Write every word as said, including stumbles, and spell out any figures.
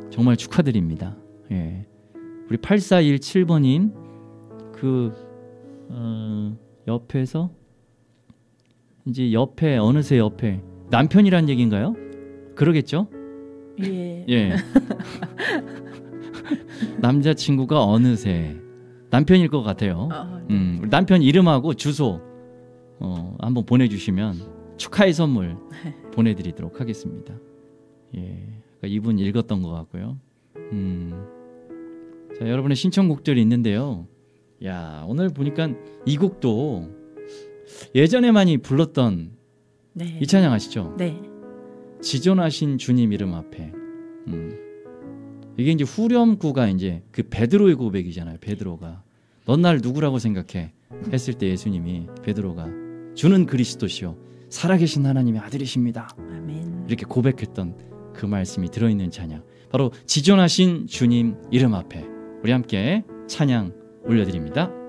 정말 축하드립니다. 예. 우리 팔사일칠 번님 그 어, 옆에서 이제 옆에 어느새 옆에 남편이란 얘기인가요? 그러겠죠? 예. 예. 남자친구가 어느새 남편일 것 같아요. 어, 네. 음, 우리 남편 이름하고 주소 어, 한번 보내주시면 축하의 선물 보내드리도록 하겠습니다. 예, 그러니까 이분 읽었던 것 같고요. 음, 자, 여러분의 신청곡들이 있는데요. 야, 오늘 보니까 이 곡도 예전에 많이 불렀던 네. 이 찬양 아시죠? 네. 지존하신 주님 이름 앞에. 음. 이게 이제 후렴구가 이제 그 베드로의 고백이잖아요. 베드로가 넌 날 누구라고 생각해? 했을 때 예수님이 베드로가 주는 그리스도시요 살아계신 하나님의 아들이십니다. 아멘. 이렇게 고백했던 그 말씀이 들어있는 찬양. 바로 지존하신 주님 이름 앞에 우리 함께 찬양 올려드립니다.